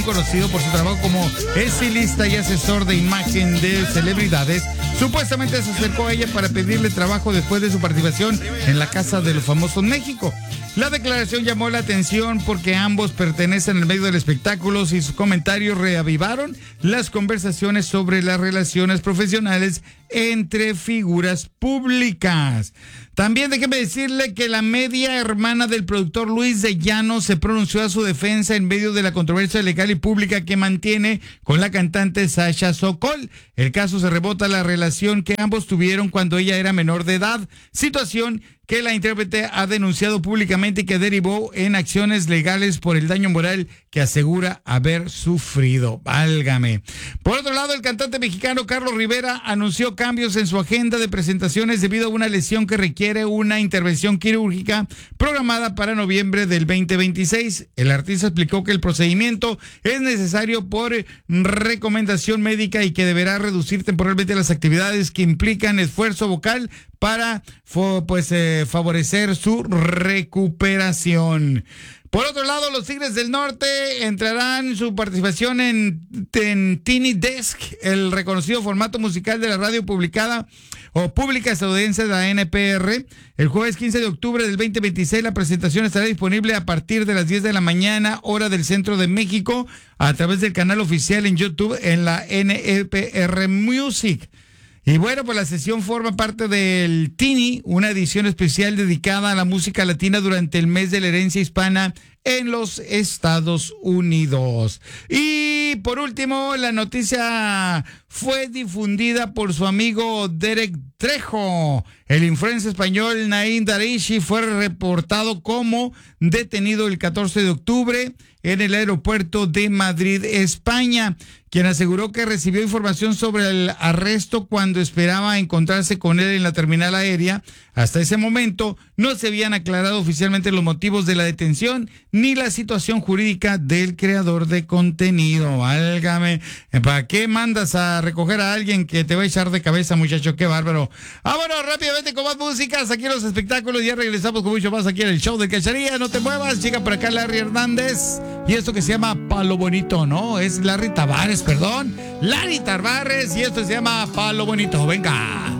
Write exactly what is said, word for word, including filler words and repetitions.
conocido por su trabajo como estilista y asesor de imagen de celebridades, supuestamente se acercó a ella para pedirle trabajo después de su participación en La Casa de los Famosos México. La declaración llamó la atención porque ambos pertenecen al medio del espectáculo y sus comentarios reavivaron las conversaciones sobre las relaciones profesionales entre figuras públicas. También déjeme decirle que la media hermana del productor Luis de Llano se pronunció a su defensa en medio de la controversia legal y pública que mantiene con la cantante Sasha Sokol. El caso se rebota a la relación que ambos tuvieron cuando ella era menor de edad, situación que la intérprete ha denunciado públicamente y que derivó en acciones legales por el daño moral que asegura haber sufrido. Válgame. Por otro lado, el cantante mexicano Carlos Rivera anunció cambios en su agenda de presentaciones debido a una lesión que requiere una intervención quirúrgica programada para noviembre del veinte veintiséis. El artista explicó que el procedimiento es necesario por recomendación médica y que deberá reducir temporalmente las actividades que implican esfuerzo vocal para pues eh, favorecer su recuperación. Por otro lado, los Tigres del Norte entrarán su participación en, en Tiny Desk, el reconocido formato musical de la radio publicada o pública estadounidense de la N P R. El jueves quince de octubre del veinte veintiséis, la presentación estará disponible a partir de las diez de la mañana, hora del centro de México, a través del canal oficial en YouTube en la N P R Music. Y bueno, pues la sesión forma parte del Tini, una edición especial dedicada a la música latina durante el mes de la herencia hispana en los Estados Unidos. Y por último, la noticia fue difundida por su amigo Derek Trejo. El influencer español Naim Darishi fue reportado como detenido el catorce de octubre en el aeropuerto de Madrid, España, quien aseguró que recibió información sobre el arresto cuando esperaba encontrarse con él en la terminal aérea. Hasta ese momento no se habían aclarado oficialmente los motivos de la detención ni la situación jurídica del creador de contenido. Válgame, ¿para qué mandas a recoger a alguien que te va a echar de cabeza, muchacho? Qué bárbaro. Vámonos rápidamente con más músicas, aquí en los espectáculos. Ya regresamos con mucho más aquí en el show de Cacharilla. No te muevas, llega por acá Larry Hernández y esto que se llama Palo Bonito, ¿no? Es Larry Tavares, perdón. Larry Tavares y esto se llama Palo Bonito. Venga.